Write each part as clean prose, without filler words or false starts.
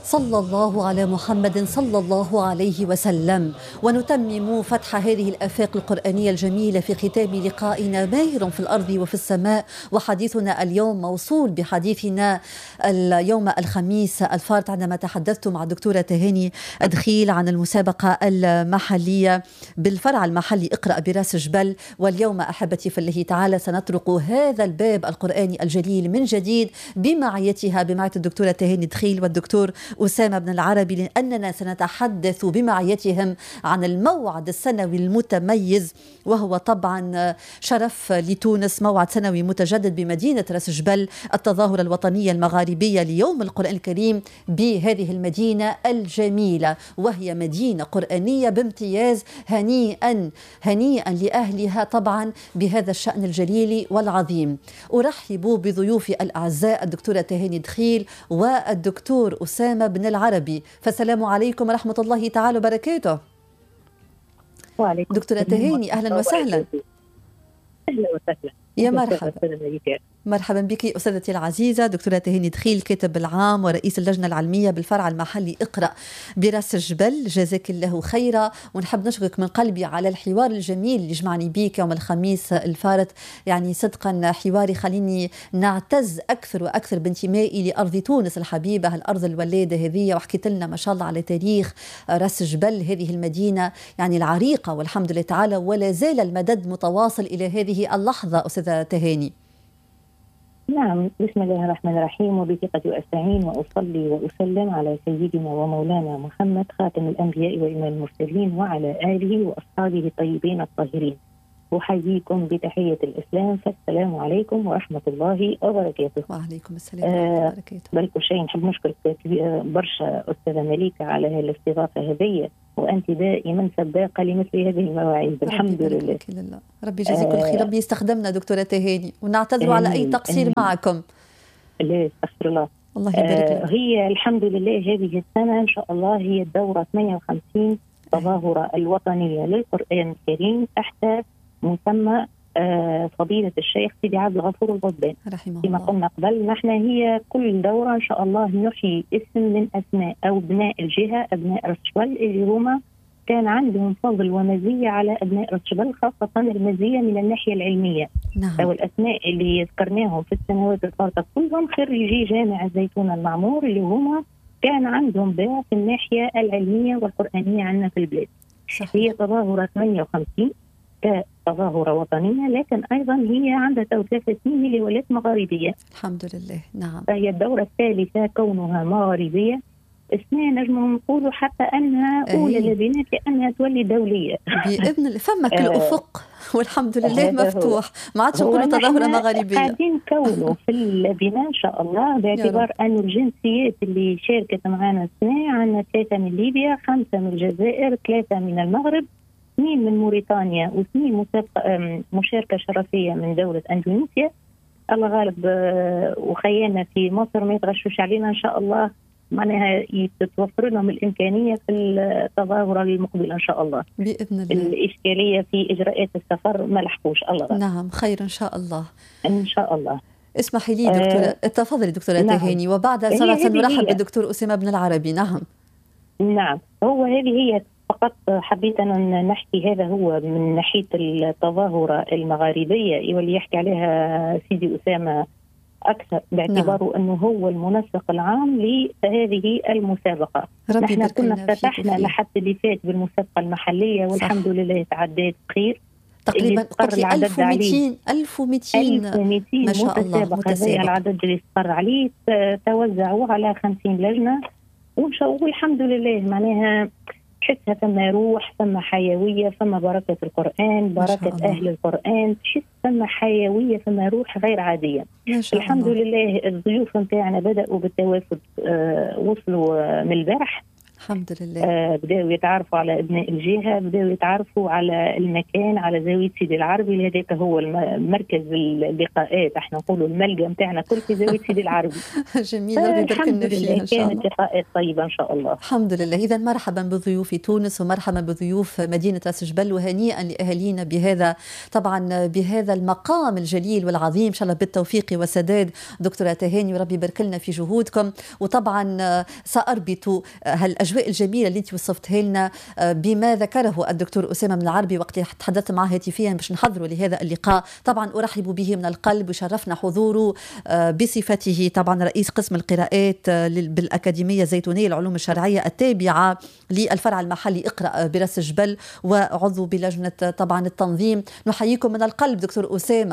صلى الله على محمد صلى الله عليه وسلم. ونتمم فتح هذه الآفاق القرآنية الجميلة في ختام لقائنا ماهر في الأرض وفي السماء. وحديثنا اليوم موصول بحديثنا اليوم الخميس الفارط، عندما تحدثت مع الدكتورة تهاني دخيل عن المسابقة المحلية بالفرع المحلي اقرأ براس جبل. واليوم أحبتي في الله تعالى سنطرق هذا الباب القرآني الجليل من جديد بمعية الدكتورة تهاني دخيل والدكتور أسامة بن العربي، لأننا سنتحدث بمعيتهم عن الموعد السنوي المتميز، وهو طبعا شرف لتونس، موعد سنوي متجدد بمدينة راس جبل، التظاهرة الوطنية المغاربية ليوم القرآن الكريم بهذه المدينة الجميلة، وهي مدينة قرآنية بامتياز. هنيئا هنيئا لأهلها طبعا بهذا الشأن الجليل والعظيم. أرحب بضيوفي الأعزاء الدكتورة تهاني دخيل والدكتور أسامة بن العربي، فالسلام عليكم ورحمة الله تعالى وبركاته. وعليكم دكتورة تهاني أهلا وسهلا. أهلا وسهلا يا مرحبا. مرحبا بك أستاذتي العزيزة دكتورة تهاني دخيل، الكاتب العام ورئيس اللجنة العلمية بالفرع المحلي اقرأ براس جبل، جزاك الله خيرا. ونحب نشكرك من قلبي على الحوار الجميل اللي جمعني بيك يوم الخميس الفارط، يعني صدقا حواري خليني نعتز أكثر وأكثر بانتمائي لأرض تونس الحبيبة، الأرض الولادة هذه، وحكيت لنا ما شاء الله على تاريخ راس جبل، هذه المدينة يعني العريقة والحمد لله تعالى، ولا زال المدد متواصل إلى هذه اللحظة أستاذة تهاني. نعم، بسم الله الرحمن الرحيم، وبثقة أستعين وأصلي وأسلم على سيدنا ومولانا محمد خاتم الأنبياء وإمام المرسلين وعلى آله وأصحابه الطيبين الطاهرين. أحييكم بتحية الإسلام، فالسلام عليكم ورحمة الله وبركاته. وعليكم السلام ورحمة الله وبركاته. بل شيء نحب نشكرك برشا أستاذة مليكة على الاستضافة هذه، وأنت دائما سباقة لمثل هذه المواعيد. الحمد لله. ربي يجزيكم الخير، ربي يستخدمنا دكتورة تهاني، ونعتذر على أي تقصير معكم. لا استغفر الله. الله يبارك لك. هي الحمد لله هذه السنة إن شاء الله هي الدورة 58 تظاهرة الوطنية للقرآن الكريم تحت مسمى فضيلة الشيخ سيدي عبد الغفور الغضبان رحمه كما الله. قلنا قبل. نحن هي كل دورة إن شاء الله نحيي اسم من أسماء أو أبناء الجهة، أبناء راس جبل اللي هما كان عندهم فضل ومزية على أبناء راس جبل، خاصة المزية من الناحية العلمية. نعم. أو الأسماء اللي ذكرناهم في السنوات الفارطة كلهم خريجي جامعة زيتون المعمور، اللي هما كان عندهم باع في الناحية العلمية والقرآنية عندنا في البلاد. صحيح. هي تظاهرة 58 كتظاهرة وطنية، لكن أيضا هي عندها توسعة اسمه لولايات مغاربية. الحمد لله. نعم. فهي الدورة الثالثة كونها مغاربية، اسمها نجم نقولوا حتى أنها أولى لبنات لأنها تولي دولية بإذن الله. فمك الأفق والحمد لله مفتوح، ما عادش نقولوا تظاهرة مغاربية. قاعدين نكونوا في اللبنة إن شاء الله، باعتبار أن الجنسيات اللي شاركت معنا السنة عندنا 3 من ليبيا، 5 من الجزائر، 3 من المغرب، 2 من موريتانيا، و2 مشاركة شرفية من دولة أندونيسيا. الله غالب وخيانا في مصر ما يتغشوش علينا إن شاء الله، معناها يتوفر لهم الإمكانية في التظاهرة المقبلة إن شاء الله بإذن الله. الإشكالية في إجراءات السفر ما لحقوش. الله غالب. نعم خير إن شاء الله. إن شاء الله. اسمحي لي دكتورة تفضلي دكتورة نعم. تهاني، وبعدها سنرحب بالدكتور أسامة بن العربي. نعم. نعم، هو هذه هي فقط حبيت أن نحكي، هذا هو من ناحية التظاهرة المغاربية واللي يحكي عليها سيدي أسامة أكثر، باعتباره أنه هو المنسق العام لهذه المسابقة. نحن كنا فتحنا لحد اللي فات بالمسابقة المحلية والحمد لله تعديت بخير، تقريبا قلت لي 1200 ما شاء الله متسابق. العدد اللي استقر عليه توزعوا على 50 لجنة، والحمد لله معناها تحسها ثم روح، ثم حيوية، ثم بركة القرآن، بركة أهل القرآن، تحس ثم حيوية، ثم روح غير عادية. الحمد لله الضيوف نتاعنا بدأوا بالتوافد، وصلوا من البارح الحمد لله. بداوا يتعرفوا على أبناء الجهة، بداوا يتعرفوا على المكان، على زاوية سيدي العربي. هذاك هو مركز اللقاءات، احنا نقولوا الملقى نتاعنا كل في زاوية سيدي العربي. جميل، ربي يبارك لنا فيها إن شاء الله. كانت لقاءات طيبة إن شاء الله. الحمد لله. إذا مرحبا بضيوف تونس ومرحبا بضيوف مدينة راس جبل، وهنيئا لأهالينا بهذا طبعا بهذا المقام الجليل والعظيم. إن شاء الله بالتوفيق والسداد دكتورة تهاني، وربي يبارك لنا في جهودكم. وطبعا سأربط هالأجواء الجميلة اللي انت وصفتها لنا بما ذكره الدكتور أسامة بن العربي وقت تحدثت معه هاتفيا باش نحضروا لهذا اللقاء. طبعا أرحب به من القلب وشرفنا حضوره بصفته طبعا رئيس قسم القراءات بالأكاديمية الزيتونية للعلوم الشرعية التابعة للفرع المحلي اقرأ براس جبل، وعضو بلجنة طبعا التنظيم. نحييكم من القلب دكتور أسامة.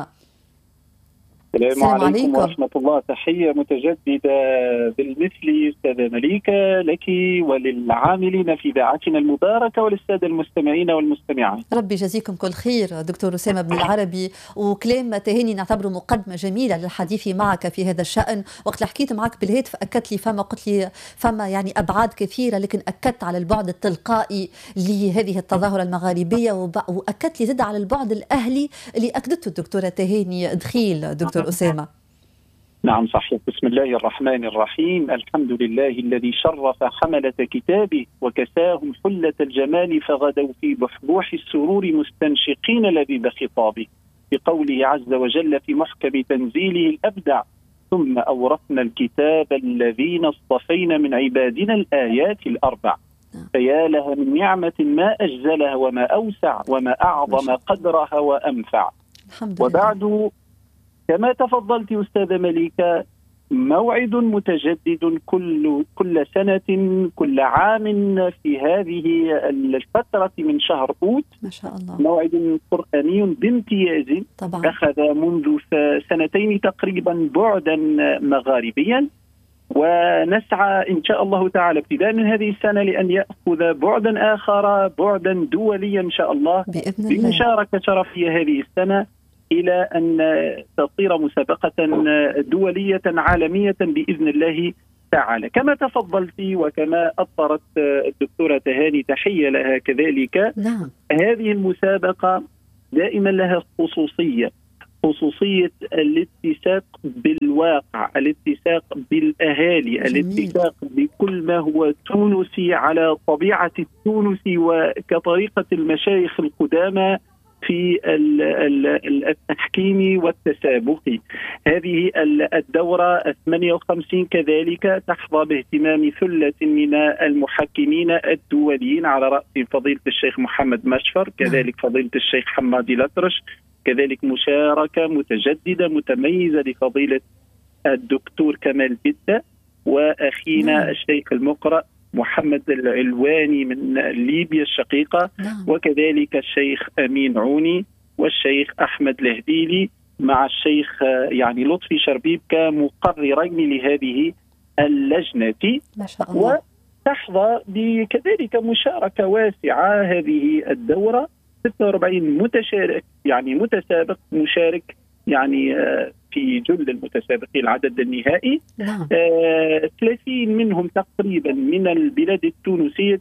السلام عليكم ورحمة الله. تحية متجددة بالمثل أستاذة مليكة لك وللعاملين في إذاعتنا المباركة وللسادة المستمعين والمستمعات. ربي يجزيكم كل خير دكتور أسامة بن العربي. وكلام تهاني نعتبره مقدمة جميلة للحديث معك في هذا الشأن. وقت حكيت معك بالهاتف أكدت لي قلت لي فما يعني أبعاد كثيرة، لكن أكدت على البعد التلقائي لهذه التظاهرة المغاربية، وأكدت لي زاد على البعد الأهلي اللي أكدته الدكتورة تهاني دخيل دكتور أسامة. نعم صحيح. بسم الله الرحمن الرحيم. الحمد لله الذي شرف حملة كتابه وكساهم حلة الجمال فغدوا في بحبوح السرور مستنشقين لذيذ خطابه، بقوله عز وجل في محكم تنزيله الأبدع: ثم أورثنا الكتاب الذين اصطفينا من عبادنا الآيات الأربع. فيا لها من نعمة ما أجزلها وما أوسع وما أعظم قدرها وأنفع. وبعد، كما تفضلت أستاذة مليكة، موعد متجدد كل سنة كل عام في هذه الفترة من شهر أوت. ما شاء الله. موعد قرآني بامتياز طبعا. أخذ منذ سنتين تقريبا بعدا مغاربيا، ونسعى إن شاء الله تعالى ابتداء من هذه السنة لأن يأخذ بعدا آخر، بعدا دوليا إن شاء الله، بإذن الله، بمشاركة شرفية هذه السنة إلى أن تصير مسابقة دولية عالمية بإذن الله تعالى. كما تفضلت وكما أطرت الدكتورة تهاني، تحية لها كذلك. نعم. هذه المسابقة دائما لها خصوصية الاتساق بالواقع، الاتساق بالأهالي، الاتساق بكل ما هو تونسي على طبيعة التونسي وكطريقة المشايخ القدامى في التحكيم والتسابق. هذه الدورة 58 كذلك تحظى باهتمام ثلة من المحكمين الدوليين على رأس فضيلة الشيخ محمد مشفر، كذلك فضيلة الشيخ حمادي الأطرش، كذلك مشاركة متجددة متميزة لفضيلة الدكتور كمال بتة، وأخينا الشيخ المقرأ محمد العلواني من ليبيا الشقيقة، وكذلك الشيخ أمين عوني والشيخ أحمد الهديلي مع الشيخ يعني لطفي شربيب كمقررين لهذه اللجنة. ما شاء الله. وتحظى بكذلك مشاركة واسعة هذه الدورة، 46 متشارك يعني متسابق مشارك يعني في جل المتسابقين العدد النهائي. 30 منهم تقريبا من البلاد التونسية،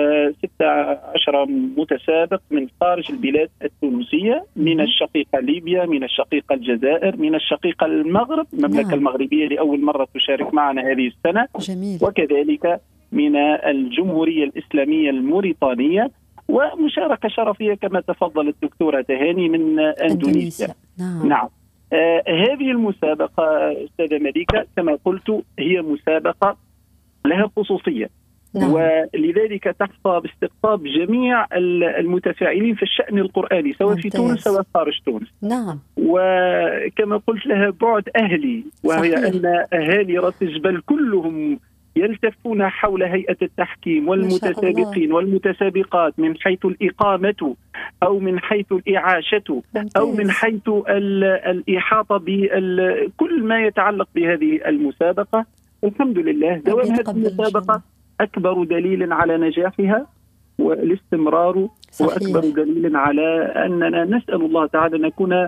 و16 متسابق من خارج البلاد التونسية، من الشقيقة ليبيا، من الشقيقة الجزائر، من الشقيقة المغرب، المملكة المغربية لأول مرة تشارك معنا هذه السنة. جميل. وكذلك من الجمهورية الإسلامية الموريتانية، ومشاركة شرفية كما تفضل الدكتورة تهاني من أندونيسيا. نعم. هذه المسابقة أستاذة مليكة كما قلت هي مسابقة لها خصوصية. ولذلك تحظى باستقطاب جميع المتفاعلين في الشأن القرآني سواء في تونس سواء خارج تونس. نعم. وكما قلت لها بعد أهلي، وهي أن أهالي راس جبل كلهم يلتفون حول هيئة التحكيم والمتسابقين والمتسابقات، من حيث الإقامة أو من حيث الإعاشة أو من حيث الإحاطة بكل ما يتعلق بهذه المسابقة. الحمد لله دوام هذه المسابقة أكبر دليل على نجاحها والاستمرار، وأكبر دليل على أننا نسأل الله تعالى أن نكون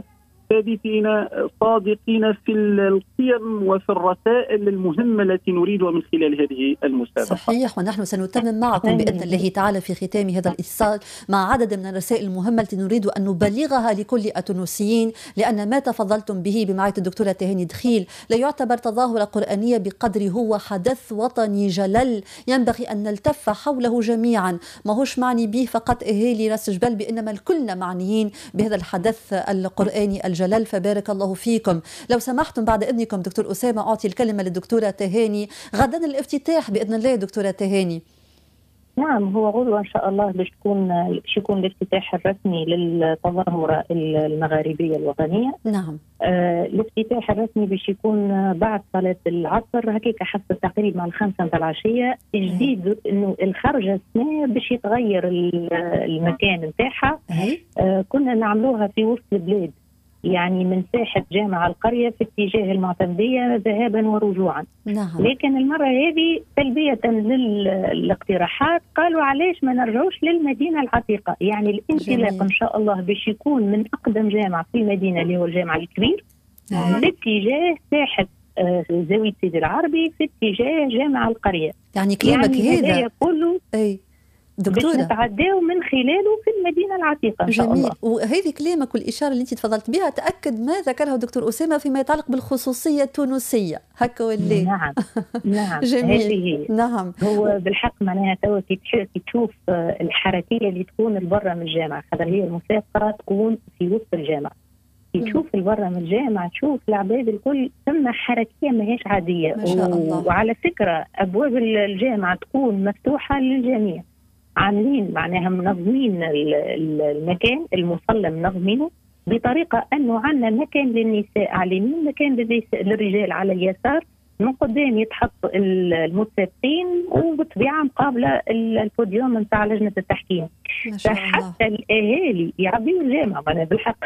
ثابتين صادقين في القيم وفي الرسائل المهمة التي نريدها من خلال هذه المسابقة. صحيح، ونحن سنتمم معكم بإذن الله تعالى في ختام هذا الاتصال مع عدد من الرسائل المهمة التي نريد أن نبلغها لكل التونسيين، لأن ما تفضلتم به بمعية الدكتورة تهاني دخيل لا يعتبر تظاهرة قرآنية بقدر هو حدث وطني جلل ينبغي أن نلتف حوله جميعا. ما هوش معني به فقط أهالي راس جبل، بإنما الكلنا معنيين بهذا الحدث القرآني الجلل، فبارك الله فيكم. لو سمحتم بعد إذنكم دكتور أسامة أعطي الكلمة للدكتورة تهاني. غدا الافتتاح بإذن الله دكتورة تهاني. نعم، هو غدوة إن شاء الله باش يكون الافتتاح الرسمي للتظاهرة المغاربية الوطنية. نعم. الافتتاح الرسمي باش يكون بعد صلاة العصر هكيك حسب التقريب مع 5 متاع العشية. جديد إنه الخرجة السنة باش يتغير المكان نتاعها. كنا نعملوها في وسط البلاد، يعني من ساحة جامع القرية في اتجاه المعتمدية ذهابا ورجوعا. نعم. لكن المرة هذه تلبية للاقتراحات قالوا علاش ما نرجعوش للمدينة العتيقة، يعني الانطلاق إن شاء الله باش يكون من أقدم جامع في المدينة اللي هو الجامع الكبير لاتجاه ساحة زاوية سيدي العربي في اتجاه جامع القرية. يعني كلامك يعني هذا كله دكتورة باش نتعداو من خلاله في المدينة العتيقة إن شاء الله. وهذه كلامك والإشارة اللي أنت تفضلت بها تأكد ما ذكره دكتور أسامة فيما يتعلق بالخصوصية التونسية هكا ولا؟ نعم نعم. جميل. نعم. هو بالحق معناها توا كي تشوف الحركية اللي تكون لبرا من الجامعة، خاطر هي المسابقة تكون في وسط الجامعة. كي تشوف لبرا من الجامعة تشوف العباد الكل ثم حركية ماهيش عادية. ما شاء الله. وعلى فكرة أبواب الجامعة تكون مفتوحة للجميع، عاملين معناها منظمين المكان المصلى منظمينه بطريقة أنه عندنا مكان للنساء على اليمين، مكان للرجال على اليسار، من قدام يتحط المتسابقين وبطبيعة مقابلة البوديوم نتاع لجنة التحكيم. فحتى الأهالي يعبيوا الجامعة معناها بالحق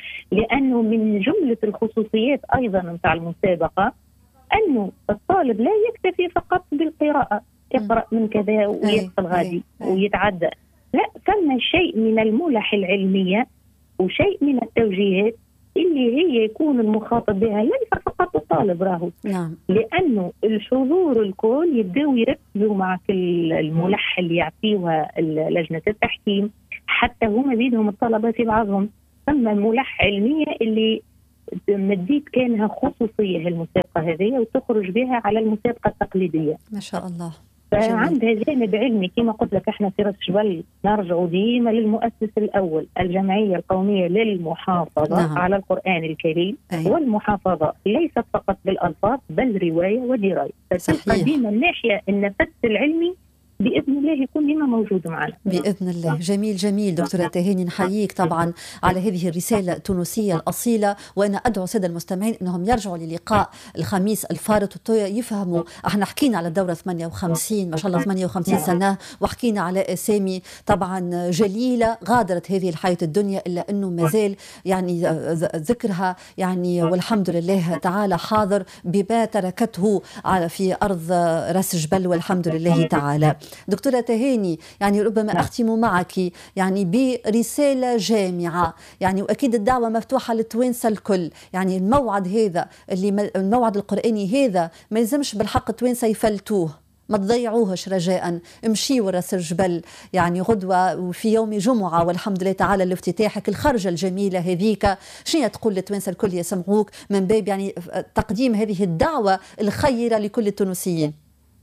لأنه من جملة الخصوصيات أيضا نتاع المسابقة أنه الطالب لا يكتفي فقط بالقراءة، يقرأ من كذا ويدخل غادي ويتعدى، لا، ثم شيء من الملح العلمية وشيء من التوجيهات اللي هي يكون المخاطب بها ليس فقط الطالب راهو. نعم. لأنه الحضور الكل يبدأوا يركزوا مع كل الملح اللي يعطيوها لجنة التحكيم، حتى هما بيدهم الطلبة في بعضهم ثم ملح علمية اللي مديت كانها خصوصية المسابقة هذه وتخرج بها على المسابقة التقليدية. ما شاء الله. فعندها جانب علمي كما قلت لك. احنا في راس جبل نرجع ديما للمؤسس الاول، الجمعيه القوميه للمحافظه نعم. على القران الكريم. والمحافظه ليست فقط بالالفاظ بل روايه ودرايه، فتبقى ديما الناحيه النفس العلمي بإذن الله يكون ديما موجود معنا بإذن الله. جميل جميل دكتورة تهاني، نحييك طبعا على هذه الرسالة التونسية الأصيلة، وأنا أدعو السادة المستمعين أنهم يرجعوا للقاء الخميس الفارط يفهموا. احنا حكينا على الدورة 58 ما شاء الله 58 سنة، وحكينا على أسامي طبعا جليلة غادرت هذه الحياة الدنيا إلا أنه مازال يعني ذكرها يعني والحمد لله تعالى حاضر بما تركته في أرض راس جبل والحمد لله تعالى. دكتورة تهاني، يعني ربما أختم معك يعني برسالة جامعة، يعني وأكيد الدعوة مفتوحة للتوانسة الكل. يعني الموعد هذا الموعد القرآني هذا ما يلزمش بالحق التوانسة يفلتوه، ما تضيعوهش رجاء. امشيوا راس الجبل يعني غدوة وفي يوم جمعة والحمد لله تعالى لافتتاحك الخرجة الجميلة هذيك. شنو تقول للتوانسة الكل يسمعوك من باب يعني تقديم هذه الدعوة الخيرة لكل التونسيين؟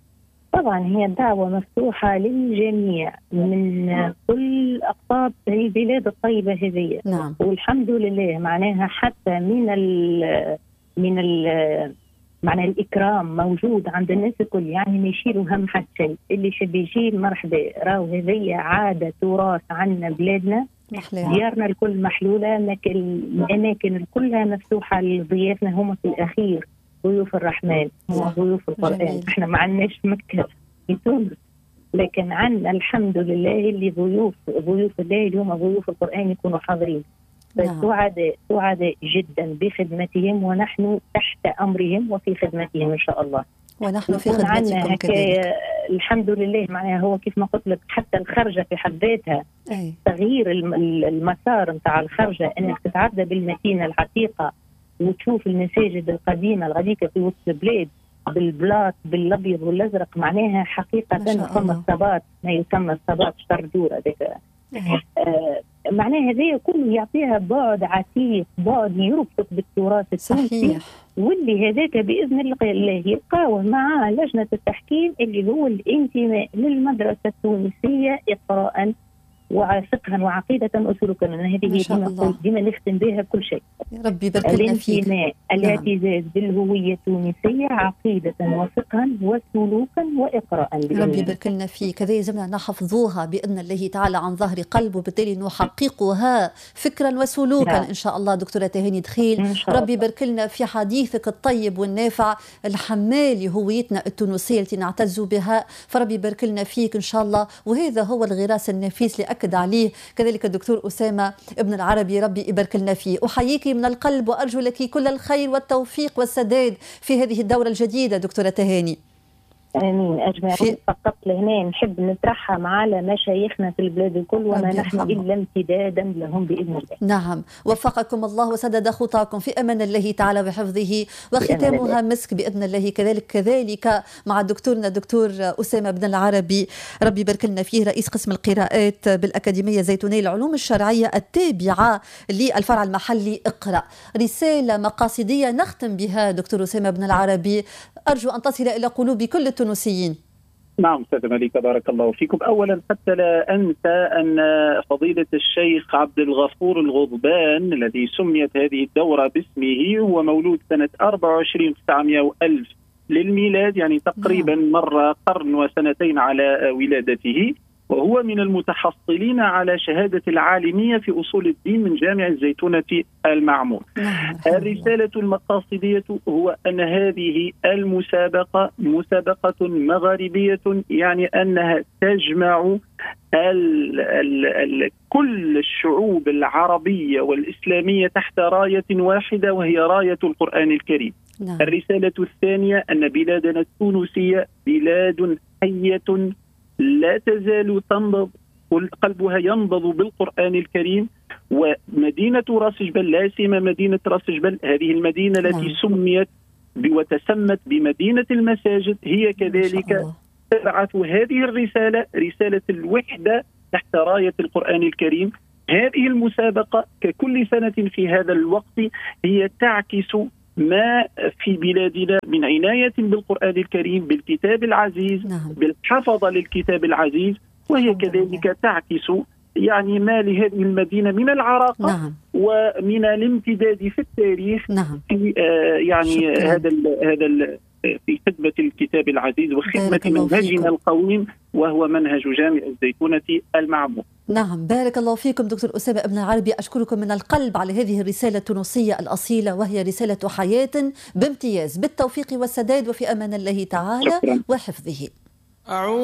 طبعا هي الدعوة مفتوحة للجميع من كل أقطاب البلاد الطيبة هذه. نعم. والحمد لله معناها حتى معنى الإكرام موجود عند الناس الكل، يعني ما يشيلوا هم حد شيء. اللي شب يجي مرحبا، راهو هذه عادة تراث عنا بلادنا. ديارنا الكل محلولة، الأماكن الكلها مفتوحة لضيافنا، هم في الأخير ضيوف الرحمن وضيوف القرآن. احنا ما عندناش مكة في تونس، لكن عندنا الحمد لله اللي ضيوف الله اليوم ضيوف القرآن يكونوا حاضرين. سعداء جدا بخدمتهم، ونحن تحت أمرهم وفي خدمتهم إن شاء الله. ونحن في خدمتكم كذلك الحمد لله. معناها هو كيف ما قلت لك حتى الخرجة في حد ذاتها تغيير المسار نتاع الخرجة، انك تتعدى بالمدينة العتيقة وتشوف المساجد القديمة الغديكة في وسط البلاد بالبلاط بالابيض والازرق، معناها حقيقة ثم الصباط، ما يسمى الصباط شطردور هذاك. معناها هذا كله يعطيها بعد عتيق، بعد يربطك بالتراث التونسي، واللي هذاك باذن الله يلقاوه مع لجنه التحكيم اللي هو الانتماء للمدرسه التونسيه اقراء وفقها وعقيده وسلوكا. هذه ديما نختم بها كل شيء. يا ربي يبارك لنا فيك. الانتماء، الاعتزاز بالهويه التونسيه عقيده وفقها وسلوكا واقراء. يا ربي يبارك لنا فيك. هذه يلزمنا نحفظوها باذن الله تعالى عن ظهر قلب، وبالتالي نحققها فكرا وسلوكا ان شاء الله. دكتوره تهاني دخيل، ربي يبارك لنا في حديثك الطيب والنافع الحمال لهويتنا التونسيه التي نعتز بها، فربي يبارك لنا فيك ان شاء الله. وهذا هو الغراس النفيس اللي أكد عليه كذلك الدكتور أسامة ابن العربي، ربي يبارك لنا فيه. أحييك من القلب وأرجو لك كل الخير والتوفيق والسداد في هذه الدورة الجديدة دكتورة تهاني. امين اجمعين. فقط لهنا نحب نترحم على مشايخنا في البلاد الكل، وما نحن الا امتدادا لهم باذن الله. نعم، وفقكم الله وسدد خطاكم في امان الله تعالى وحفظه، وختامها مسك باذن الله. كذلك مع دكتورنا الدكتور اسامه بن العربي، ربي يبارك لنا فيه، رئيس قسم القراءات بالاكاديميه الزيتونيه للعلوم الشرعيه التابعه للفرع المحلي اقرا. رساله مقاصديه نختم بها دكتور اسامه بن العربي، ارجو ان تصل الى قلوب كل التونسيين. نعم أستاذ مليكة، بارك الله فيكم. أولا حتى لا أنسى أن فضيلة الشيخ عبد الغفور الغضبان الذي سميت هذه الدورة باسمه هو مولود سنة 24,900 للميلاد، يعني تقريبا مر قرن وسنتين على ولادته، وهو من المتحصلين على شهادة العالمية في أصول الدين من جامع الزيتونة المعمور. الرسالة المقاصدية هو أن هذه المسابقة مسابقة مغاربية، يعني أنها تجمع كل الشعوب العربية والإسلامية تحت راية واحدة، وهي راية القرآن الكريم. الرسالة الثانية أن بلادنا التونسية بلاد حية لا تزال تنبض، قلبها ينبض بالقرآن الكريم. ومدينة راس جبل، لا سيما مدينة راس جبل، هذه المدينة التي سميت وتسمت بمدينة المساجد، هي كذلك تبعث هذه الرسالة، رسالة الوحدة تحت راية القرآن الكريم. هذه المسابقة ككل سنة في هذا الوقت هي تعكس ما في بلادنا من عناية بالقرآن الكريم، بالكتاب العزيز، بالحفظة للكتاب العزيز، وهي كذلك تعكس يعني ما لهذه المدينة من العراقة ومن الامتداد في التاريخ في يعني هذا في خدمة الكتاب العزيز وخدمة منهجنا القويم، وهو منهج جامع الزيتونة المعمور. نعم، بارك الله فيكم دكتور أسامة ابن العربي، أشكركم من القلب على هذه الرسالة التونسية الأصيلة، وهي رسالة حياة بامتياز، بالتوفيق والسداد وفي أمان الله تعالى وحفظه.